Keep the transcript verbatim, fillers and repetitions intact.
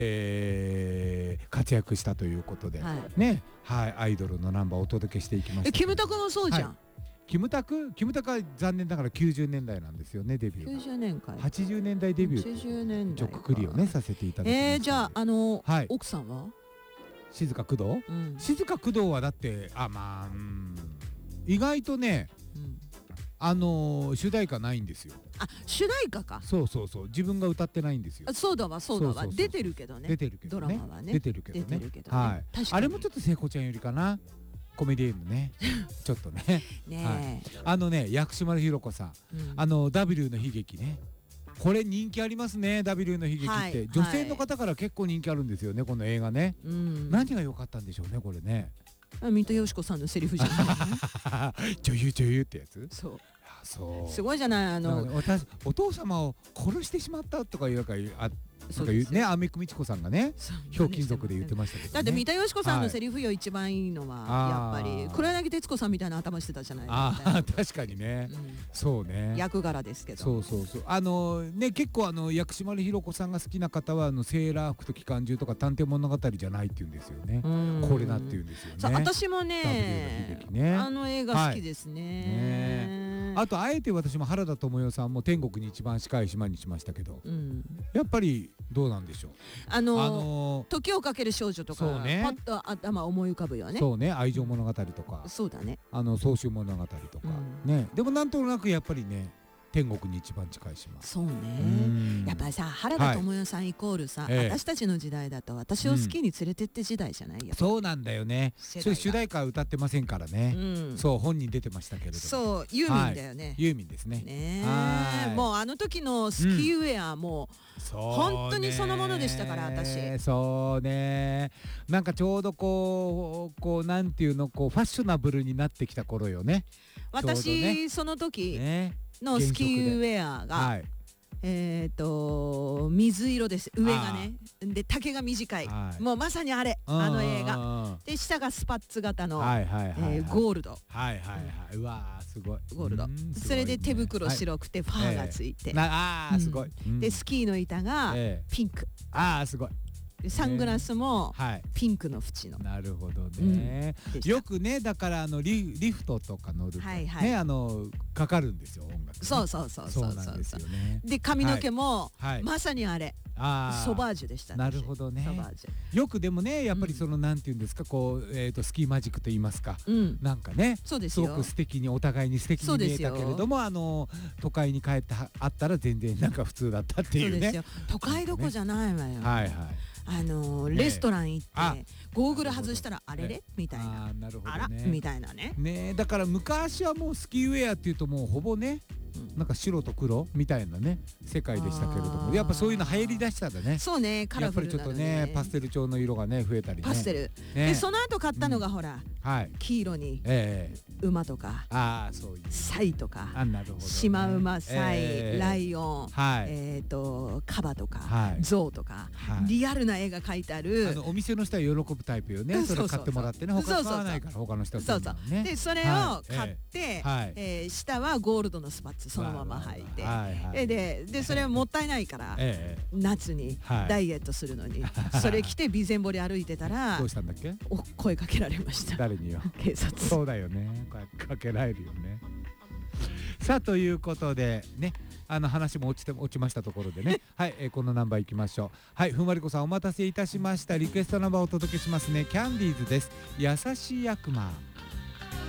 えー、活躍したということで、 はいね、はい、アイドルのナンバーをお届けしていきました。 えキムタクもそうじゃん、 はい、キムタクキムタクは残念ながらきゅうじゅうねんだいなんですよね、デビューが。 きゅうじゅうねんかいはちじゅうねんだいデビューはちじゅうねんだいか一応くくりをねさせていただきました。 えー、じゃああの、 はい、 奥さんは静香工藤、 うん、 静香工藤はだってあまあ、うん、意外とね、うん、あのー、主題歌ないんですよ。 あ、主題歌か。 そうそうそう、自分が歌ってないんですよ。 あ、そうだわそうだわ、出てるけどね、 出てるけどね、 ドラマはね出てるけどね、 出てるけどね、 はい、 確かにあれもちょっと聖子ちゃんよりかな、コメディームねちょっとねね、 はい、あのね薬師丸ひろ子さん、うん、あの ダブリュー の悲劇ね、これ人気ありますね。 ダブリュー の悲劇って、はい、女性の方から結構人気あるんですよね、この映画ね、うん、何が良かったんでしょうねこれね。 三田佳子さんのセリフじゃない女優女優ってやつ。 そうそうすごいじゃない。あの私お父様を殺してしまったとかいうかあなんかね、アメクミチコさんがね、ひょうきん族で言ってましたけど、ね、 だって三田佳子さんのセリフよ、一番いいのはやっぱり黒柳徹子さんみたいな頭してたじゃないですか。 あ確かにね、うん、そうね、 役柄ですけど、 そうそうそう、あのね、結構あの薬師丸ひろ子さんが好きな方はあのセーラー服と機関銃とか探偵物語じゃないって言うんですよね。これだって言うんですよね。 そう、私もね、ね、あの映画好きですね。はいね、 あとあえて私も原田知世さんも天国に一番近い島にしましたけど、うん、やっぱりどうなんでしょう。 あのーあのー、時をかける少女とか、ね、パッと頭思い浮かぶよね。 そうね、愛情物語とか、 そうだね、 あの総集物語とか、うん、ね、でもなんとなくやっぱりね天国に一番近い島。 そうね、やっぱりさ、原田知世さんイコールさ、はい、私たちの時代だと私を好きに連れてって時代じゃないよ、うん、そうなんだよね。それ主題歌歌ってませんからね、うん、そう本人出てましたけれども、そうユーミンだよね、はい、 ユーミンですね。 ねえ、もうあの時のスキーウェアもう、うん、本当にそのものでしたから私。 そうね、なんかちょうどこうこうなんていうの、こうファッショナブルになってきた頃よね。 私、ね、その時、ね、のスキーウェアが、はい、えっと水色です。上がね、で丈が短い、はい、もうまさにあれ、あの映画で、下がスパッツ型のゴールド、 はいはいはい、うわーすごいゴールド、それで手袋白くてファーがついて、 あーすごい、 でスキーの板がピンク、 あーすごい、 サングラスもピンクの縁の、 なるほどね、よくね、だからあの リ, リフトとか乗るとね、あのかかるんですよ音楽。 そうそうそうそうそうそう。で髪の毛もまさにあれソバージュでした。 なるほどね。よくでもね、やっぱりそのなんていうんですか、こうえっとスキーマジックと言いますか、なんかね、すごく素敵にお互いに素敵に見えたけれども、あの都会に帰ってあったら全然なんか普通だったっていうね。 都会どこじゃないわよ。 はいはい。 あのレストラン行ってゴーグル外したらあれれみたいな、あらみたいなね。 ね、だから昔はもうスキーウェアっていうともうほぼね、なんか白と黒みたいなね世界でしたけれども、やっぱそういうの流行りだしたらね、 そうね、カラフルなのね、 やっぱりちょっとねパステル調の色がね増えたりね、 パステルで、その後買ったのがほら黄色に馬とかサイとか、シマウマ、サイ、ライオン、えっとカバとかゾウとか、リアルな絵が描いてある、 お店の人は喜ぶタイプよね。それ買ってもらってね、他買わないから他の人は。 そうそう、でそれを買って下はゴールドのスパッツそのまま履いて、ででそれはもったいないから夏にダイエットするのにそれ着て備前堀歩いてたら、 どうしたんだっけ、 声かけられました。 誰によ。 警察。 そうだよね、かけられるよね。さあということでね、あの話も落ちて落ちましたところでねはい、えー、このナンバーいきましょう。はい、ふんわりこさんお待たせいたしました。リクエストナンバーをお届けしますね。キャンディーズです。優しい悪魔。